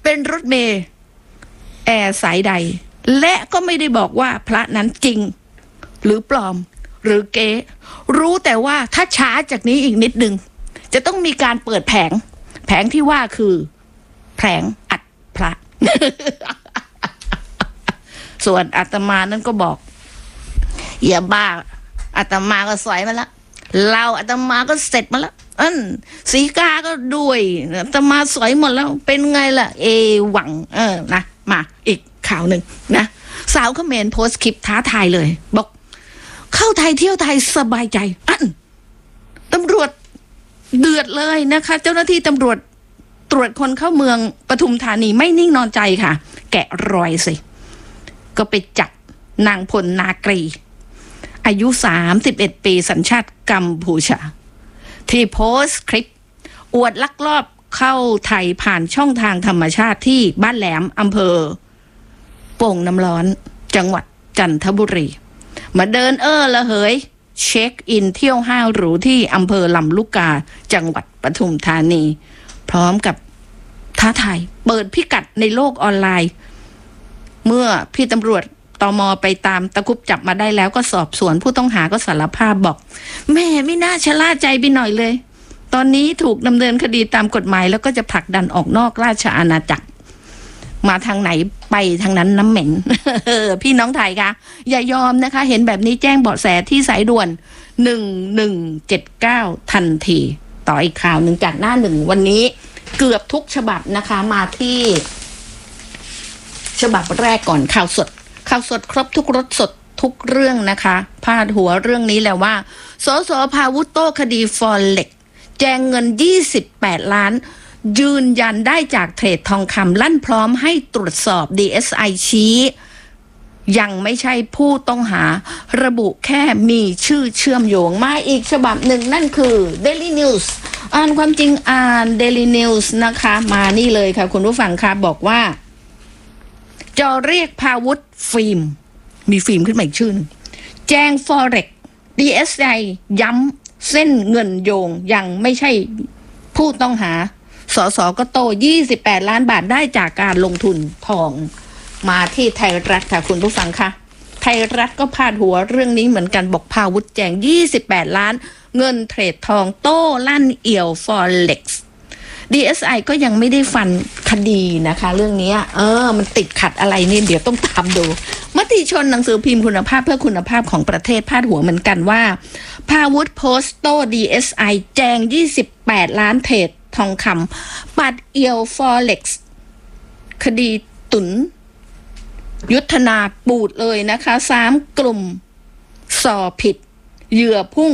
เป็นรถเมล์แอร์สายใดและก็ไม่ได้บอกว่าพระนั้นจริงหรือปลอมหรือเก๊รู้แต่ว่าถ้าช้าจากนี้อีกนิดนึงจะต้องมีการเปิดแผงที่ว่าคือแผงอัดพระ ส่วนอาตมานั้นก็บอกอย่าบ้าอาตมาก็สอยมาแล้วเราอาตมาก็เสร็จมาแล้วสีกาก็ด้วยอาตมาสอยหมดแล้วเป็นไงล่ะหวังนะมาอีกข่าวหนึ่งนะสาวเขมรโพสต์คลิปท้าทายเลยบอกเข้าไทยเที่ยวไทยสบายใจตำรวจเดือดเลยนะคะเจ้าหน้าที่ตำรวจตรวจคนเข้าเมืองปทุมธานีไม่นิ่งนอนใจค่ะแกะรอยสิก็ไปจับนางพลนากรีอายุ31ปีสัญชาติกัมพูชาที่โพสต์คลิปอวดลักลอบเข้าไทยผ่านช่องทางธรรมชาติที่บ้านแหลมอำเภอโป่งน้ำร้อนจังหวัดจันทบุรีมาเดินละเหยเช็คอินเที่ยวห้างหรูที่อำเภอลำลูกกาจังหวัดปทุมธานีพร้อมกับท้าทายเปิดพิกัดในโลกออนไลน์เมื่อพี่ตำรวจตม.ไปตามตะคุบจับมาได้แล้วก็สอบสวนผู้ต้องหาก็สารภาพบอกแม่ไม่น่าชะล่าใจไปหน่อยเลยตอนนี้ถูกดำเนินคดีตามกฎหมายแล้วก็จะผลักดันออกนอกราชอาณาจักรมาทางไหนไปทางนั้นน้ำเหม็น พี่น้องไทยคะอย่ายอมนะคะเห็นแบบนี้แจ้งเบาะแสที่สายด่วน1179ทันทีต่ออีกข่าวหนึ่งจากหน้าหนึ่งวันนี้เกือบทุกฉบับนะคะมาที่ฉบับแรกก่อนข่าวสดครบทุกรสสดทุกเรื่องนะคะพาดหัวเรื่องนี้แล้วว่าสส.พาวุฒิโต้คดีฟอเร็กซ์แจงเงิน28ล้านยืนยันได้จากเทรดทองคำลั่นพร้อมให้ตรวจสอบ DSI ชี้ยังไม่ใช่ผู้ต้องหาระบุแค่มีชื่อเชื่อมโยงมาอีกฉบับหนึ่งนั่นคือ Daily News อ่านความจริงอ่าน Daily News นะคะมานี่เลยค่ะคุณผู้ฟังค่ะบอกว่าจอเรียกพาวุฒิฟิล์มมีฟิล์มขึ้นมาอีกชื่อนึงแจ้ง Forex DSI ย้ำเส้นเงินโยงยังไม่ใช่ผู้ต้องหาสสก็โต28ล้านบาทได้จากการลงทุนทองมาที่ไทยรัฐค่ะคุณผู้ฟังค่ะไทยรัฐก็พาดหัวเรื่องนี้เหมือนกันบอกพาวุฒิแจง28ล้านเงินเทรดทองโต้ลั่นเอี่ยว Forex DSI ก็ยังไม่ได้ฟันคดีนะคะเรื่องนี้มันติดขัดอะไรนี่เดี๋ยวต้องตามดูมติชนหนังสือพิมพ์คุณภาพเพื่อคุณภาพของประเทศพาดหัวเหมือนกันว่าพาวุฒิโพสต์โต้ DSI แจง28ล้านเทรดทองคำปัดเอี่ยว Forex คดีตุนยุทธนาปูดเลยนะคะ3กลุ่มสอผิดเหยื่อพุ่ง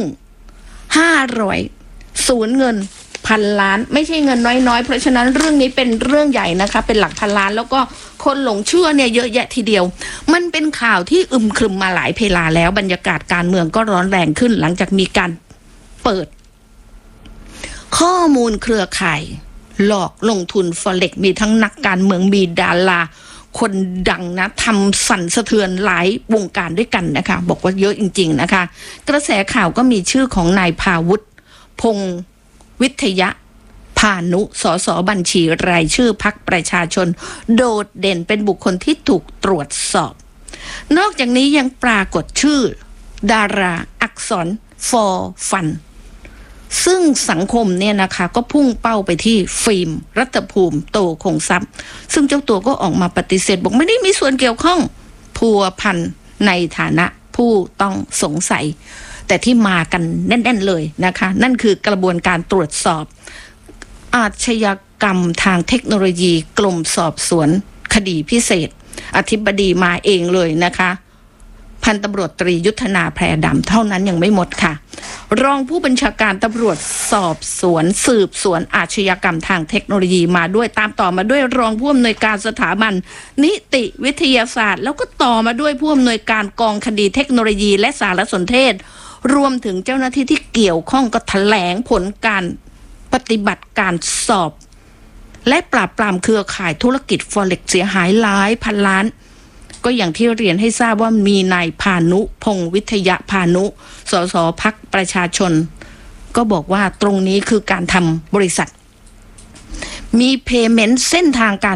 500สูญเงิน1,000 ล้านไม่ใช่เงินน้อยๆเพราะฉะนั้นเรื่องนี้เป็นเรื่องใหญ่นะคะเป็นหลักพันล้านแล้วก็คนหลงเชื่อเนี่ยเยอะแยะทีเดียวมันเป็นข่าวที่อึมครึมมาหลายเวลาแล้วบรรยากาศการเมืองก็ร้อนแรงขึ้นหลังจากมีการเปิดข้อมูลเครือข่ายหลอกลงทุน Forex มีทั้งนักการเมืองมีดาราคนดังนะทำสั่นสะเทือนหลายวงการด้วยกันนะคะบอกว่าเยอะจริงๆนะคะกระแสข่าวก็มีชื่อของนายพาวุฒิพงษ์วิทยาพานุสสบัญชีรายชื่อพรรคประชาชนโดดเด่นเป็นบุคคลที่ถูกตรวจสอบนอกจากนี้ยังปรากฏชื่อดาราอักษรฟอฟันซึ่งสังคมเนี่ยนะคะก็พุ่งเป้าไปที่ฟิล์มรัฐภูมิโตคงทรัพย์ซึ่งเจ้าตัวก็ออกมาปฏิเสธบอกไม่ได้มีส่วนเกี่ยวข้องพัวพันในฐานะผู้ต้องสงสัยแต่ที่มากันแน่นๆเลยนะคะนั่นคือกระบวนการตรวจสอบอาชญากรรมทางเทคโนโลยีกรมสอบสวนคดีพิเศษอธิบดีมาเองเลยนะคะพันตำรวจตรียุทธนาแพรดำเท่านั้นยังไม่หมดค่ะรองผู้บัญชาการตำรวจสอบสวนสืบสวนอาชญากรรมทางเทคโนโลยีมาด้วยตามต่อมาด้วยรองผู้อำนวยการสถาบันนิติวิทยาศาสตร์แล้วก็ต่อมาด้วยผู้อำนวยการกองคดีเทคโนโลยีและสารสนเทศรวมถึงเจ้าหน้าที่ที่เกี่ยวข้องก็แถลงผลการปฏิบัติการสอบและปราบปรามเครือข่ายธุรกิจ Forex เสียหายหลายพันล้านก็อย่างที่เรียนให้ทราบว่ามีนายพานุพงษ์วิทยาพานุสสพรรคประชาชนก็บอกว่าตรงนี้คือการทำบริษัทมีเพย์เมนต์เส้นทางการ